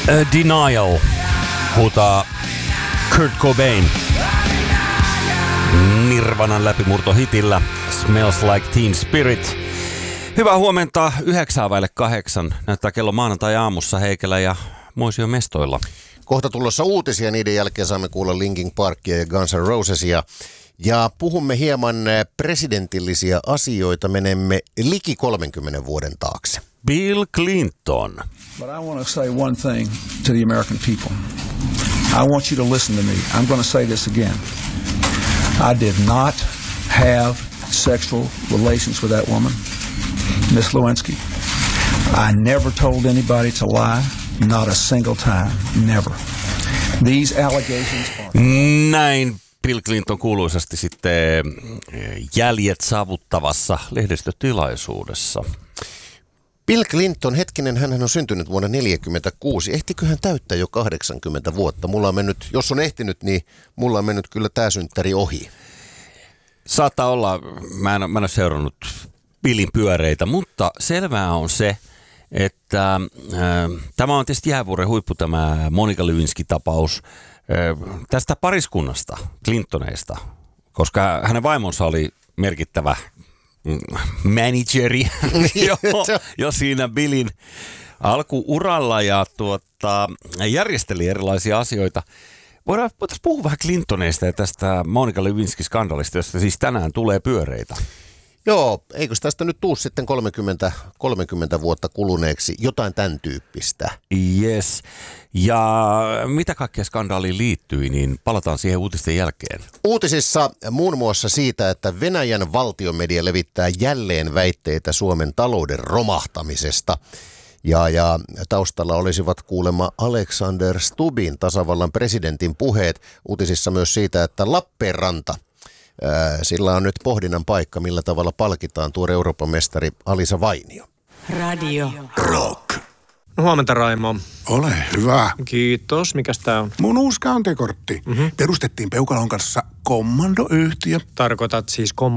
Denial, huutaa Kurt Cobain Nirvanan läpimurtohitillä Smells Like Teen Spirit. Hyvää huomenta, 7:08. Näyttää kello maanantai-aamussa Heikelä ja Moisio mestoilla. Kohta tulossa uutisia, niiden jälkeen saamme kuulla Linkin Parkia ja Guns N' Rosesia. Ja puhumme hieman presidentillisiä asioita, menemme liki 30 vuoden taakse. Bill Clinton. But I want to say one thing to the American people. I want you to listen to me. I'm going to say this again. I did not have sexual relations with that woman, Miss Lewinsky. I never told anybody to lie, not a single time, never. These allegations are... Näin Bill Clinton kuuluisasti sitten jäljet saavuttavassa lehdistötilaisuudessa. Bill Clinton, hän on syntynyt vuonna 1946. Ehtikö hän täyttää jo 80 vuotta? Mulla on mennyt, jos on ehtinyt, niin mulla on mennyt kyllä tää synttäri ohi. Saattaa olla, mä en ole seurannut Billin pyöreitä, mutta selvää on se, että tämä on tietysti jäävuoren huippu tämä Monica Lewinsky-tapaus tästä pariskunnasta, Clintoneista, koska hänen vaimonsa oli merkittävä manageri jo siinä Billin alkuuralla ja järjesteli erilaisia asioita. Voitaisiin puhua vähän Clintoneista ja tästä Monica Lewinsky-skandalista, josta siis tänään tulee pyöreitä. Joo, eikö tästä nyt tuu sitten 30 vuotta kuluneeksi jotain tämän tyyppistä? Yes. Ja mitä kaikkea skandaaliin liittyy, niin palataan siihen uutisten jälkeen. Uutisissa muun muassa siitä, että Venäjän valtiomedia levittää jälleen väitteitä Suomen talouden romahtamisesta. Ja taustalla olisivat kuulemma Alexander Stubbin, tasavallan presidentin puheet. Uutisissa myös siitä, että Lappeenranta, sillä on nyt pohdinnan paikka, millä tavalla palkitaan tuore Euroopan mestari Alisa Vainio. Radio Rock. No, huomenta, Raimo. Ole hyvä. Kiitos. Mikäs tää on? Mun uusi kantekortti. Perustettiin Peukalon kanssa kommandoyhtiö. Tarkoitat siis